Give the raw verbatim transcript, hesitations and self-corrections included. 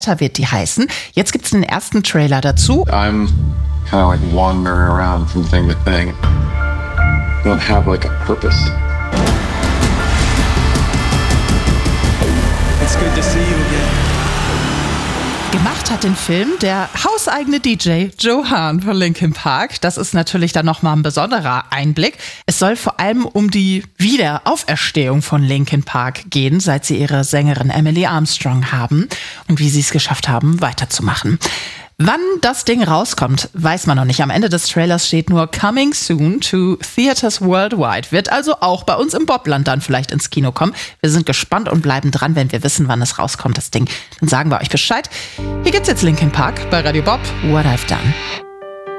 wird die heißen. Jetzt gibt's den ersten Trailer dazu. I'm kind of like wandering around from thing to thing. Don't have like a purpose. It's good to see you again. Gemacht hat den Film der hauseigene D J Joe Hahn von Linkin Park. Das ist natürlich dann nochmal ein besonderer Einblick. Es soll vor allem um die Wiederauferstehung von Linkin Park gehen, seit sie ihre Sängerin Emily Armstrong haben und wie sie es geschafft haben, weiterzumachen. Wann das Ding rauskommt, weiß man noch nicht. Am Ende des Trailers steht nur Coming soon to theaters worldwide. Wird also auch bei uns im Bobland dann vielleicht ins Kino kommen. Wir sind gespannt und bleiben dran, wenn wir wissen, wann es rauskommt, das Ding. Dann sagen wir euch Bescheid. Hier gibt's jetzt Linkin Park bei Radio Bob, What I've Done.